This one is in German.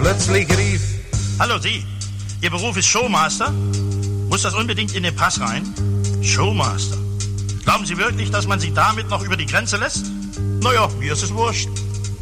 Plötzlich rief: Hallo Sie, Ihr Beruf ist Showmaster? Muss das unbedingt in den Pass rein? Showmaster. Glauben Sie wirklich, dass man Sie damit noch über die Grenze lässt? Naja, mir ist es wurscht.